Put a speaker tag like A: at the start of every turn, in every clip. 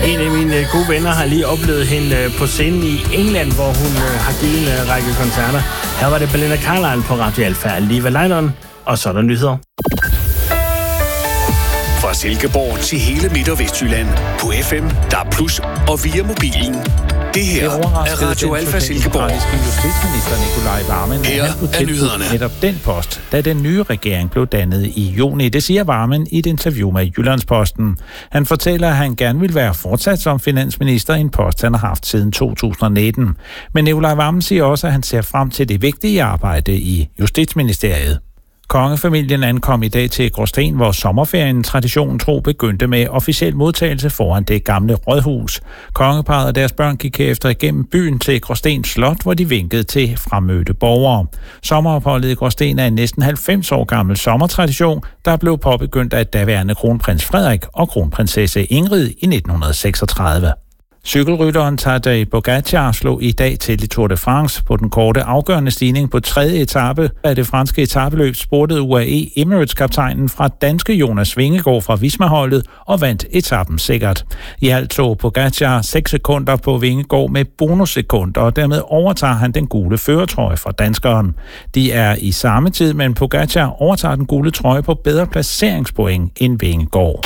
A: En af mine gode venner har lige oplevet hende på scenen i England, hvor hun har givet en række koncerter. Her var det Belinda Carlisle på Radio Alfa, Liva Lejdon, og så er der nyheder.
B: Fra Silkeborg til hele Midt- og Vestjylland på FM, DAB+ og via mobilen. Det her er Radio Alfa Silkeborg.
C: Justitsminister Nicolai Wammen
B: her er nyhederne.
C: Netop den post, da den nye regering blev dannet i juni. Det siger Wammen i et interview med Jyllandsposten. Han fortæller, at han gerne vil være fortsat som finansminister, en post han har haft siden 2019. Men Nicolai Wammen siger også, at han ser frem til det vigtige arbejde i Justitsministeriet. Kongefamilien ankom i dag til Gråsten, hvor sommerferien traditionen tro begyndte med officiel modtagelse foran det gamle rådhus. Kongeparret og deres børn gik efter igennem byen til Gråsten Slot, hvor de vinkede til fremmødte borgere. Sommeropholdet i Gråsten er en næsten 90 år gammel sommertradition, der blev påbegyndt af daværende kronprins Frederik og kronprinsesse Ingrid i 1936. Cykelrytteren Tadej Pogačar slog i dag til i Tour de France på den korte afgørende stigning på 3. etape af det franske etapeløb spurtede UAE Emirates-kaptajnen fra danske Jonas Vingegaard fra Visma-holdet og vandt etappen sikkert. I alt tog Pogačar 6 sekunder på Vingegaard med bonussekunder, og dermed overtager han den gule førertrøje fra danskeren. De er i samme tid, men Pogačar overtager den gule trøje på bedre placeringspoint end Vingegaard.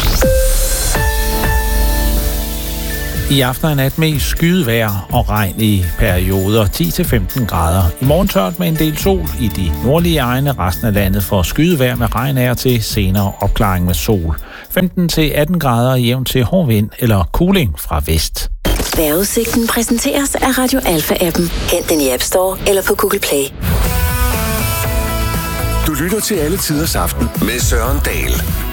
C: I aften og nat mest skydevejr og regn i perioder 10-15 grader. I morgen tørt med en del sol i de nordlige egne. Resten af landet får skydevejr med regn af til senere opklaring med sol. 15-18 grader jævnt til hård vind eller kuling fra vest.
D: Vejrudsigten præsenteres af Radio Alfa-appen. Hent den i App Store eller på Google Play.
B: Du lytter til Alle Tiders Aften med Søren Dahl.